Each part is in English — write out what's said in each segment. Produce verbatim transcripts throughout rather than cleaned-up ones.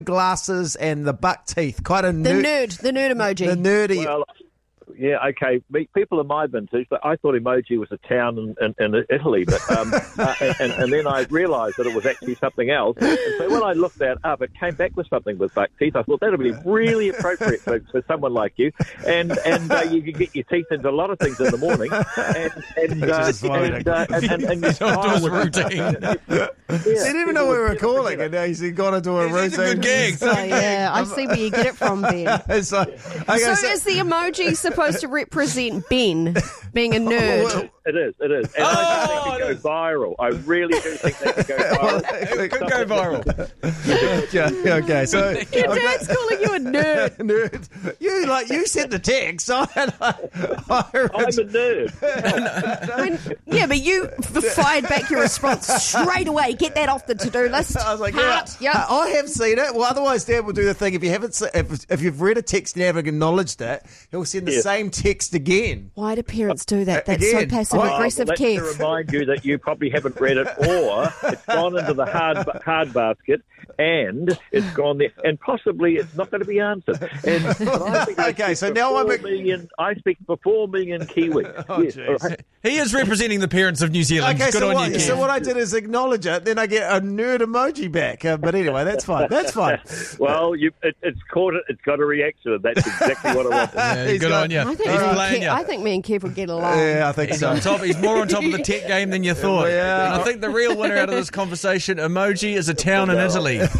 glasses and the buck teeth. Quite a The nerd. nerd, the nerd emoji. The nerdy. Well, yeah, okay. Me, people of my vintage, but I thought Emoji was a town in, in, in Italy, but um, uh, and, and then I realised that it was actually something else. And so when I looked that up, it came back with something with buck teeth. I thought that would be really appropriate for, for someone like you, and and uh, you can get your teeth into a lot of things in the morning, and and uh, and, uh, and, and, and your style would routine. Yeah, He didn't even know we were calling, and now he's gone into a routine. It's a good gig. So, yeah, I see where you get it from, Ben. It's like, okay, So, so- is the emoji supposed to represent Ben being a nerd? Well, It is, it is. And Oh, I think it could go viral. I really do think that could go viral. It could go viral. yeah, okay, so Your dad's calling you a nerd. nerd. You like you sent the text. I, I, I, I'm a nerd. When- yeah, but you f- fired back your response straight away. Get that off the to-do list. I was like, Heart, yeah, yep. I have seen it. Well, otherwise, Dad will do the thing. If you haven't, se- if, if you've read a text and you haven't acknowledged it, he'll send the Yes. same text again. Why do parents do that? That's so Again. passive Oh, aggressive, well, that's to Kev. remind you that you probably haven't read it, or it's gone into the hard hard basket, and it's gone there, and possibly it's not going to be answered. And but I think I Okay, speak so for now I'm four a- million, I speak for four million Kiwis. Oh, Yes, jeez. all right. He is representing the parents of New Zealand. Okay, Good so on what, you, Kev. so what I did is acknowledge it, then I get a nerd emoji back. Uh, but anyway, that's fine. That's fine. Well, you, it, it's caught it. It's got a reaction, and that's exactly what I wanted. Yeah, He's good got- on you. I think, He's me and playing Kev, you. I think me and Kev would get along. Yeah, I think He's so. on top. He's more on top of the tech game than you thought. Yeah. And I think the real winner out of this conversation, Emoji, is a town in Italy. All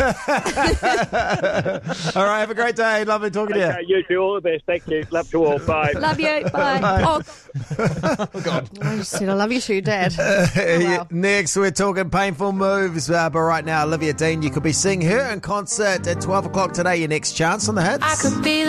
right, have a great day. Lovely talking to Okay, you two, all the best. Thank you. Love to all. Bye. Love you. Bye. Oh, God. I just said I love you too, Dad. you. Oh, wow. Next, we're talking painful moves. Uh, but right now, Olivia Dean, you could be seeing her in concert at twelve o'clock today. Your next chance on the hits. I could be